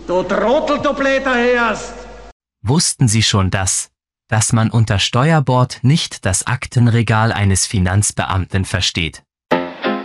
Du Trottel, du Blätter hörst! Wussten Sie schon dass man unter Steuerbord nicht das Aktenregal eines Finanzbeamten versteht?